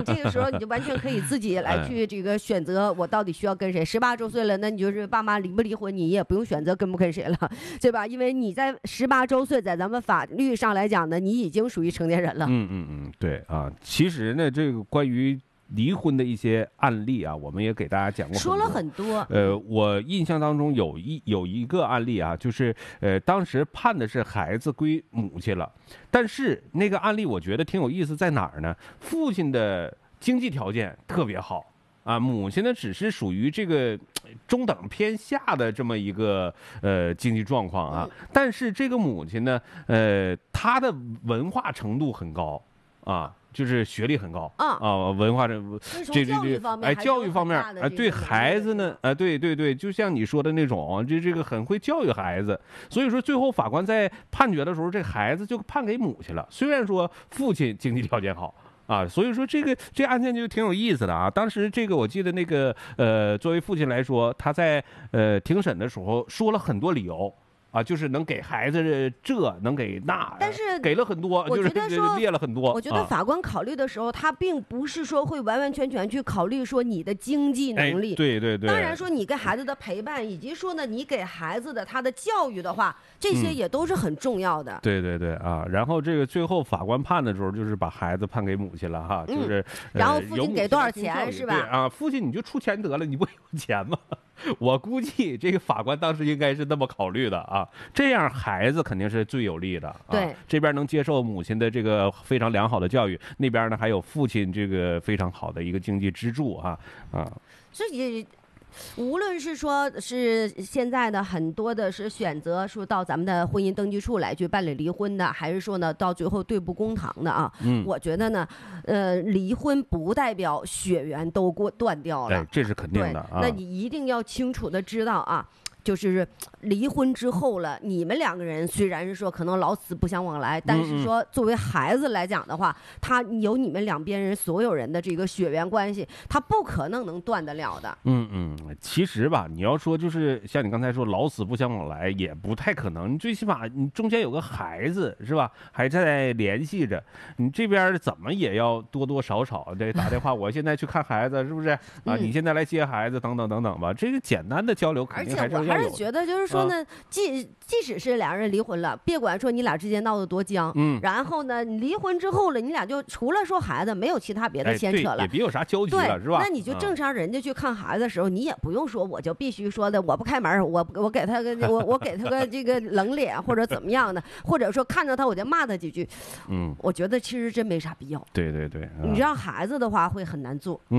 这个时候你就完全可以自己来去这个选择，我到底需要跟谁。18周岁了，那你就是爸妈离不离婚，你也不用选择跟不跟谁了，对吧？因为你在18周岁，在咱们法律上来讲呢，你已经属于成年人了。 对啊，其实呢，这个关于离婚的一些案例啊，我们也给大家讲过， 说了很多。 我印象当中有一个案例啊，就是当时判的是孩子归母亲了，但是那个案例我觉得挺有意思，在哪儿呢？父亲的经济条件特别好啊，母亲呢只是属于这个中等偏下的这么一个经济状况啊，但是这个母亲呢，她的文化程度很高啊。就是学历很高文化教育方面， 教育方面对孩子呢，对，就像你说的那种，这个很会教育孩子，所以说最后法官在判决的时候，这孩子就判给母亲了。虽然说父亲经济条件好啊，所以说这案件就挺有意思的啊。当时这个我记得那个作为父亲来说，他在庭审的时候说了很多理由。啊，就是能给孩子能给那， 但是给了很多，就是列了很多。 我觉得法官考虑的时候，他并不是说会完完全全去考虑说你的经济能力。 对。 当然说你给孩子的陪伴，以及说呢你给孩子的他的教育的话，这些也都是很重要的。 对啊，然后这个最后法官判的时候，就是把孩子判给母亲了哈，就是。 然后父亲给多少钱是吧？ 对啊，父亲你就出钱得了，你不有钱吗？我估计这个法官当时应该是那么考虑的啊，这样孩子肯定是最有利的。 对， 这边能接受母亲的这个非常良好的教育，那边呢还有父亲这个非常好的一个经济支柱所以无论是说是现在的很多的是选择说到咱们的婚姻登记处来去办理离婚的，还是说呢到最后对簿公堂的啊？我觉得呢，离婚不代表血缘都断掉了， 这是肯定的啊。 那你一定要清楚的知道啊。就是离婚之后了，你们两个人虽然是说可能老死不相往来，但是说作为孩子来讲的话，他有你们两边人所有人的这个血缘关系，他不可能能断得了的。 其实吧，你要说就是像你刚才说老死不相往来，也不太可能。你最起码你中间有个孩子是吧，还在联系着，你这边怎么也要多多少少得打电话，我现在去看孩子是不是啊？你现在来接孩子等等吧，这个简单的交流肯定还是要有。 还是觉得就是说呢，即使是两人离婚了，别管说你俩之间闹得多僵，然后呢，你离婚之后了，你俩就除了说孩子，没有其他别的牵扯了， 也别有啥交集了，是吧？ 那你就正常人家去看孩子的时候，你也不用说我就必须说的我不开门，我给他个我给他个这个冷脸或者怎么样的，或者说看着他我就骂他几句，我觉得其实真没啥必要。 对， 你让孩子的话会很难做。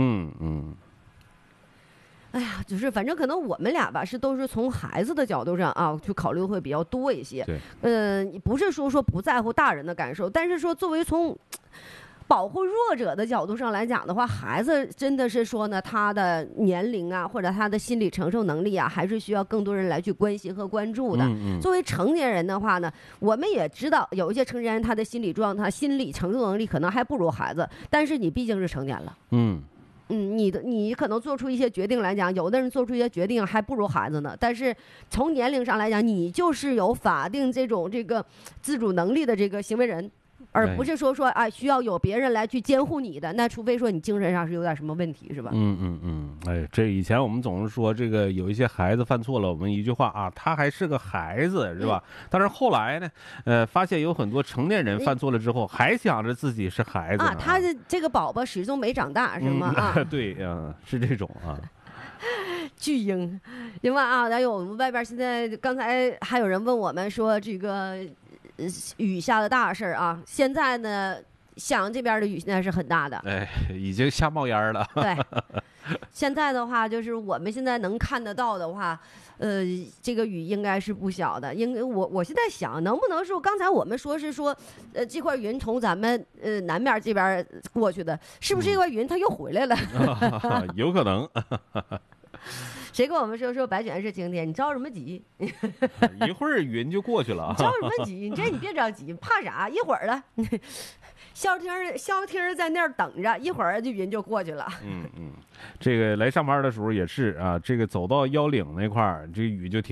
哎呀，就是反正可能我们俩吧都是从孩子的角度上啊去考虑会比较多一些。不是说不在乎大人的感受，但是说作为从保护弱者的角度上来讲的话，孩子真的是说呢，他的年龄啊或者他的心理承受能力啊，还是需要更多人来去关心和关注的。作为成年人的话呢，我们也知道有一些成年人他的心理状态、心理承受能力可能还不如孩子，但是你毕竟是成年了。你可能做出一些决定来讲，有的人做出一些决定还不如孩子呢。但是从年龄上来讲，你就是有法定这个自主能力的这个行为人，而不是说需要有别人来去监护你的。那除非说你精神上是有点什么问题，是吧？ 这以前我们总是说这个有一些孩子犯错了，我们一句话啊，他还是个孩子，是吧？但是后来呢，发现有很多成年人犯错了之后，还想着自己是孩子他的这个宝宝始终没长大，是吗？ 对是这种啊。 巨婴，行吧啊！还有我们外边现在刚才还有人问我们说这个雨下的大事啊，现在呢襄阳这边的雨现在是很大的， 已经下冒烟了。 对，现在的话就是我们现在能看得到的话，这个雨应该是不小的。我现在想，能不能说刚才我们说是说，这块云从咱们南面这边过去的，是不是这块云它又回来了？ 有可能。 谁跟我们说白卷是晴天？你着什么急？ 一会儿云就过去了。 着什么急？你别着急，怕啥？一会儿了。消停在那儿等着，一会儿这云就过去了。 这个来上班的时候也是啊，这个走到腰岭那块儿，这雨就停了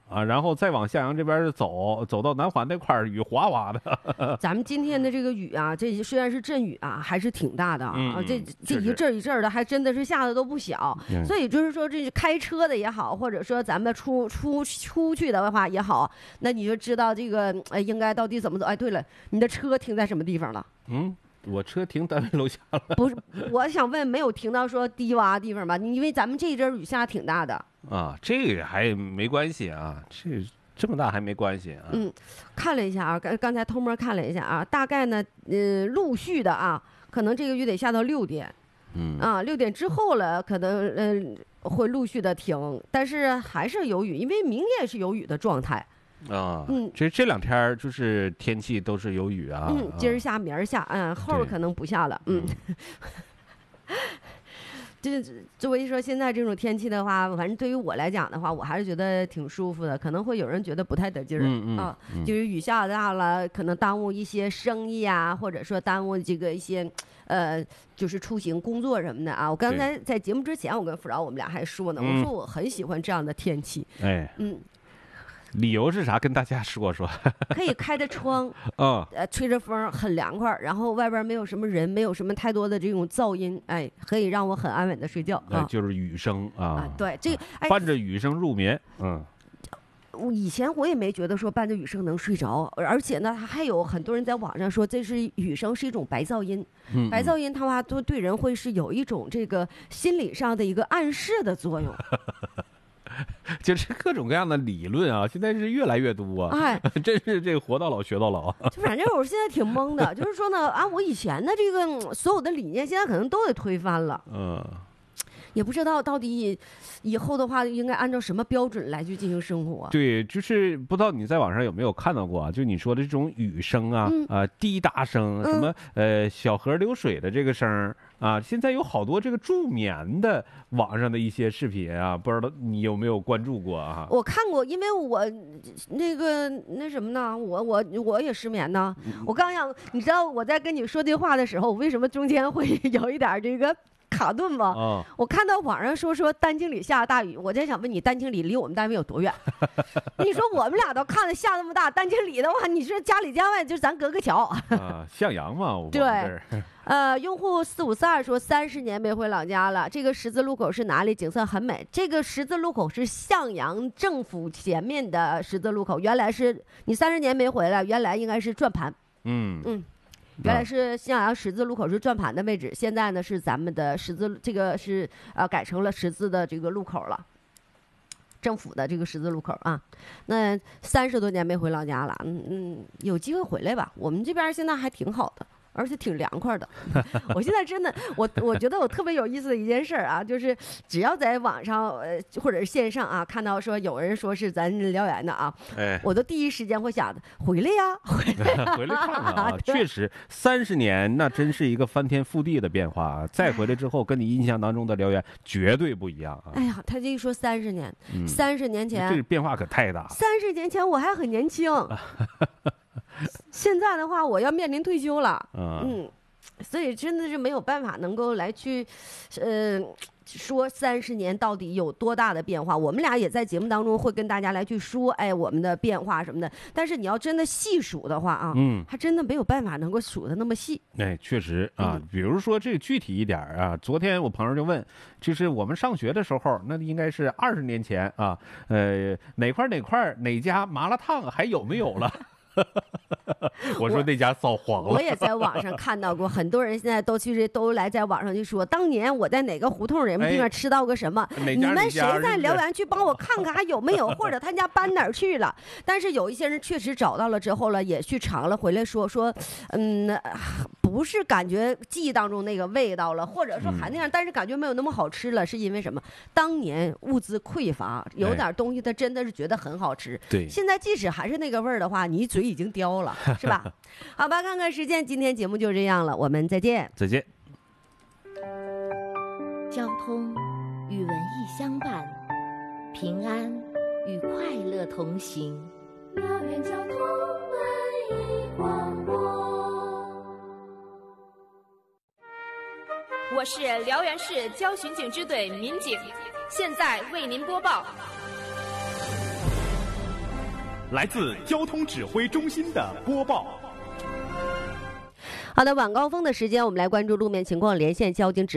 啊，然后再往向阳这边走到南环那块雨哗哗的。 咱们今天的这个雨啊，这虽然是阵雨啊，还是挺大的啊，这一阵一阵的，还真的是下的都不小。所以就是说，这开车的也好，或者说咱们出去的话也好，那你就知道这个应该到底怎么走。哎，对了，你的车停在什么地方了？ 我车停单位楼下了。 不是，我想问，没有停到说低洼地方吧？因为咱们这一阵雨下挺大的啊，这个还没关系啊，这么大还没关系啊。 看了一下啊，刚才偷摸看了一下啊，大概呢，陆续的啊，可能这个雨得下到6点。6点之后了，可能会陆续的停，但是还是有雨，因为明天是有雨的状态。这2天就是天气都是有雨啊。 今儿下明儿下，后儿可能不下了。这作为说现在这种天气的话，反正对于我来讲的话，我还是觉得挺舒服的。可能会有人觉得不太得劲儿就是雨下大了，可能耽误一些生意啊，或者说耽误这个一些就是出行工作什么的啊。我刚才在节目之前，我跟富饶我们俩还说呢，我说我很喜欢这样的天气。 理由是啥？跟大家说说。 可以开着窗，吹着风，很凉快，然后外边没有什么人，没有什么太多的这种噪音，可以让我很安稳的睡觉。 就是雨声啊。 对，这伴着雨声入眠。 以前我也没觉得说伴着雨声能睡着，而且呢，还有很多人在网上说这是雨声是一种白噪音。白噪音它话都对人会是有一种这个心理上的一个暗示的作用。 就是各种各样的理论啊，现在是越来越多啊！真是这个活到老学到老。 就反正我现在挺懵的，就是说呢，我以前的这个所有的理念，现在可能都得推翻了。也不知道到底以后的话应该按照什么标准来去进行生活。 对，就是不知道你在网上有没有看到过啊？就你说的这种雨声啊，滴答声，什么小河流水的这个声啊，现在有好多这个助眠的网上的一些视频啊，不知道你有没有关注过啊？ 我看过，因为我那什么呢，我也失眠呢。我刚想，你知道我在跟你说这话的时候，为什么中间会有一点这个卡顿吗？我看到网上说丹青里下大雨，我在想问你，丹青里离我们单位有多远？你说我们俩都看着下那么大，丹青里的话，你说家里家外就咱隔个桥。 向阳嘛，我们这儿。用户4542说30年没回老家了，这个十字路口是哪里？景色很美。这个十字路口是向阳政府前面的十字路口，原来是你30年没回来，原来应该是转盘。原来是向阳十字路口是转盘的位置，现在呢是咱们的十字，这个是改成了十字的这个路口了，政府的这个十字路口啊。那30多年没回老家了，有机会回来吧。我们这边现在还挺好的。而且挺凉快的。我现在真的，我觉得我特别有意思的一件事啊，就是只要在网上或者是线上啊，看到说有人说是咱辽源的啊，我都第一时间会想的回来呀， 回来看看啊。确实30年那真是一个翻天覆地的变化啊！再回来之后，跟你印象当中的辽源绝对不一样啊！ 哎呀，他这一说30年，30年前这变化可太大了。 30年前我还很年轻。现在的话，我要面临退休了，所以真的是没有办法能够来去，说30年到底有多大的变化。我们俩也在节目当中会跟大家来去说，我们的变化什么的。但是你要真的细数的话啊，还真的没有办法能够数的那么细。 确实啊，比如说这个具体一点啊，昨天我朋友就问，就是我们上学的时候，那应该是20年前啊，哪块哪家麻辣烫还有没有了？我说那家扫黄了。 我也在网上看到过，很多人现在都来在网上去说，当年我在哪个胡同人地方吃到个什么，你们谁在辽源去帮我看看还有没有，或者他家搬哪儿去了。但是有一些人确实找到了之后了，也去尝了，回来说不是感觉记忆当中那个味道了，或者说还那样，但是感觉没有那么好吃了，是因为什么？当年物资匮乏，有点东西他真的是觉得很好吃。 对， 现在即使还是那个味儿的话，你嘴已经刁了，是吧？好吧，看看时间，今天节目就这样了，我们再见。 再见。 交通与文艺相伴，平安与快乐同行。辽源交通文艺广播。 我是辽源市交巡警支队民警，现在为您播报。 来自交通指挥中心的播报。 好的，晚高峰的时间，我们来关注路面情况，连线交警指